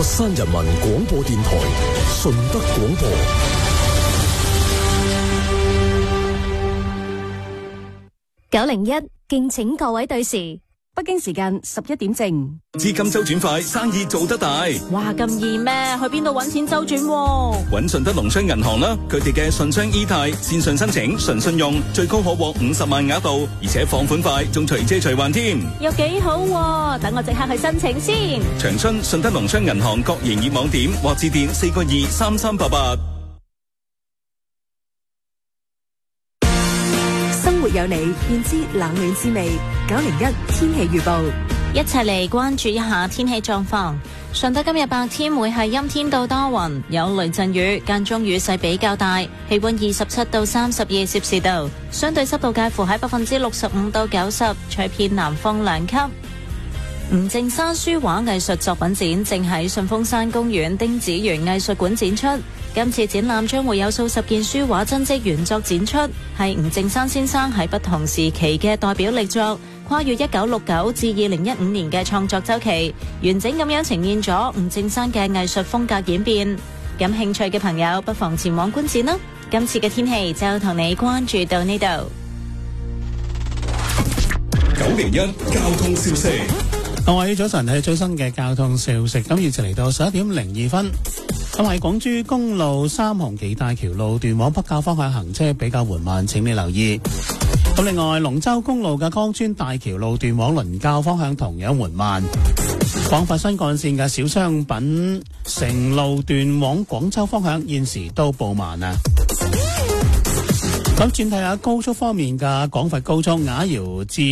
佛山人民廣播電台順德廣播。 901，敬請各位對時。北京時間11點正。 資金周轉快，生意做得大。 哇，咁易咩？去邊度搵錢周轉？ 搵順德農商銀行啦，佢哋嘅順商 E 貸線上申請，純信用，最高可獲50萬額度，而且放款快，仲隨借隨還添。 又幾好喎，等我即刻去申請先。 詳詢順德農商銀行各營業網點或致電4923388。 生活有你，便知冷暖滋味。901天氣預報， 一齊嚟關注一下天氣狀況。順德今日白天會係陰天到多雲，有雷陣雨，間中雨勢比較大，氣溫27到32攝氏度，相對濕度介乎喺65%到90%，吹偏南風2級。吳正山書畫藝術作品展正喺順峰山公園丁子園藝術館展出。今次展覽將會有數十件書畫真跡原作展出，係吳正山先生喺不同時期嘅代表力作，跨越1969至2015年嘅創作周期，完整咁樣呈現咗吳正山嘅藝術風格演變。感興趣嘅朋友不妨前往觀展啦。今次嘅天氣就同你關注到呢度。 901交通消息， 各位早晨，係最新嘅交通消息。咁現時嚟到11點02分。咁喺廣珠公路三紅旗大橋路段往北滘方向行車比較緩慢，請你留意。咁另外，龍舟公路嘅江村大橋路段往倫教方向同樣緩慢。廣佛新幹線嘅小商品城路段往廣州方向現時都報慢啊。咁轉睇下高速方面嘅廣佛高速雅瑤至